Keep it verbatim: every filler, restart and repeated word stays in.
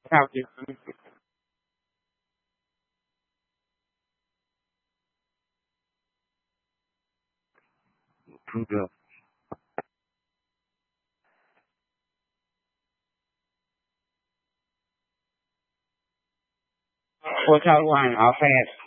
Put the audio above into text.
How you? I'm good. What y'all want? All fast.